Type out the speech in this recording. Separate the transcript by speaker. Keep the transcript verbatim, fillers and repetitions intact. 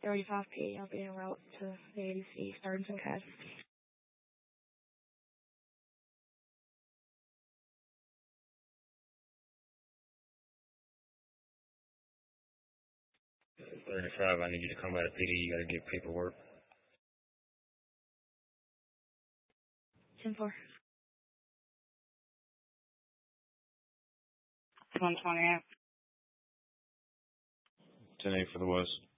Speaker 1: thirty-five P. I'll be en route to the A D C, starting some casualties.
Speaker 2: thirty-five, I need you to come out of P D. You got to get paperwork.
Speaker 1: ten four.
Speaker 3: one twenty-eight.
Speaker 2: ten eight for the West.